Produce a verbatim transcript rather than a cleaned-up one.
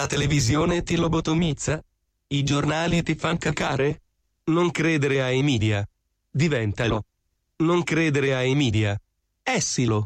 La televisione ti lobotomizza? I giornali ti fan cacare? Non credere ai media. Diventalo. Non credere ai media. Essilo.